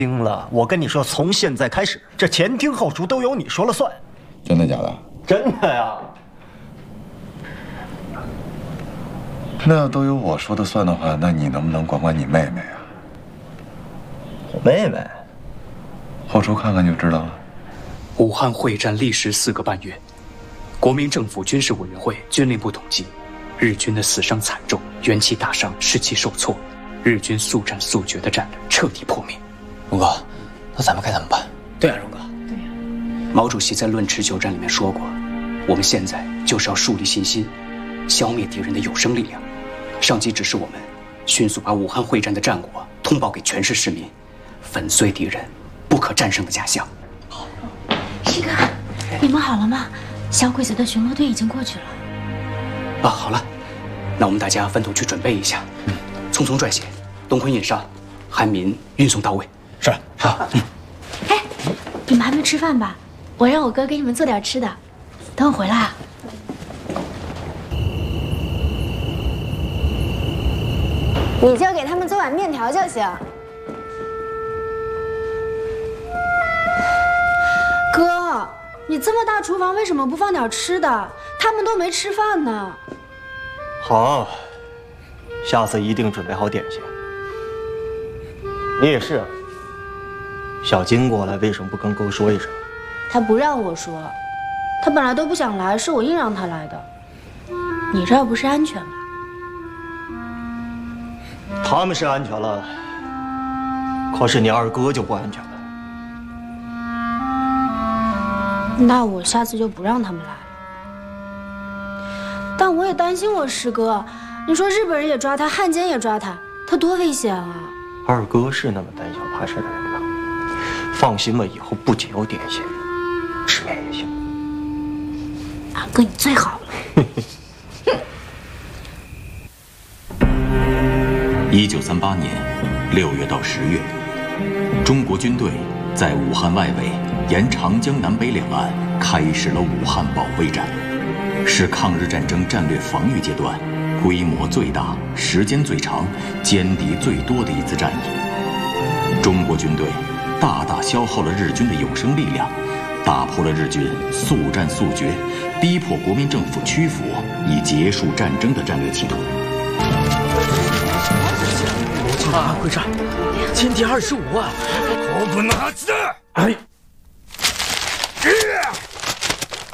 听了，我跟你说，从现在开始，这前厅后厨都由你说了算。 真的假的？ 真的呀。 那要都由我说的算的话，那你能不能管管你妹妹啊？ 我妹妹， 后厨看看就知道了。 武汉会战历时4个半月，国民政府军事委员会军令部统计，日军的死伤惨重，元气大伤，士气受挫，日军速战速决的战彻底破灭。 荣哥，那咱们该怎么办？ 对啊，荣哥。对呀。毛主席在《论持久战》里面说过，我们现在就是要树立信心，消灭敌人的有生力量。上级指示我们，迅速把武汉会战的战果通报给全市市民，粉碎敌人不可战胜的假象。 师哥，你们好了吗？小鬼子的巡逻队已经过去了。 啊，好了，那我们大家分头去准备一下。匆匆撰写，东坤引上，汉民运送到位。 是。 好。 哎，你们还没吃饭吧？我让我哥给你们做点吃的，等我回来啊。 你就给他们做碗面条就行。 哥，你这么大厨房为什么不放点吃的？他们都没吃饭呢。 好，下次一定准备好点心。你也是，小金过来为什么不跟哥说一声？ 他不让我说，他本来都不想来，是我硬让他来的。你这儿不是安全吗？ 他们是安全了，可是你二哥就不安全了。 那我下次就不让他们来了。但我也担心我师哥，你说日本人也抓他，汉奸也抓他，他多危险啊！ 二哥是那么胆小怕事的人吗？放心吧，以后不仅有点心，吃面也行。 二哥，你最好了。 1938年6月到10月，中国军队在武汉外围沿长江南北两岸开始了武汉保卫战，是抗日战争战略防御阶段规模最大、时间最长、歼敌最多的一次战役。中国军队大大消耗了日军的有生力量，打破了日军速战速决、逼迫国民政府屈服以结束战争的战略企图。 武汉会战，歼敌25万， 我不能哈子。 哎。